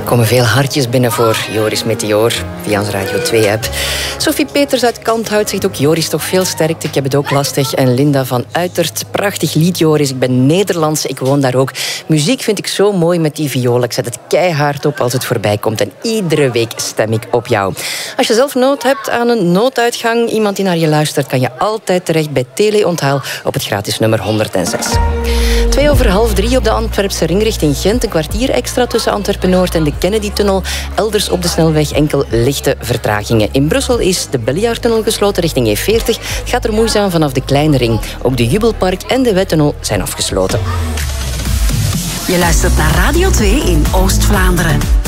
Er komen veel hartjes binnen voor Joris Meteor via onze Radio 2-app. Sophie Peters uit Kanthout zegt ook: Joris, toch veel sterkte, ik heb het ook lastig. En Linda van Uitert, prachtig lied Joris, ik ben Nederlands, ik woon daar ook. Muziek vind ik zo mooi met die viool, ik zet het keihard op als het voorbij komt. En iedere week stem ik op jou. Als je zelf nood hebt aan een nooduitgang, iemand die naar je luistert, kan je altijd terecht bij Teleonthaal op het gratis nummer 106. 2:02 op de Antwerpse ring richting Gent. Een kwartier extra tussen Antwerpen-Noord en de Kennedy-tunnel. Elders op de snelweg enkel lichte vertragingen. In Brussel is de Belliardtunnel gesloten richting E40. Het gaat er moeizaam vanaf de Kleine Ring. Ook de Jubelpark en de Wettunnel zijn afgesloten. Je luistert naar Radio 2 in Oost-Vlaanderen.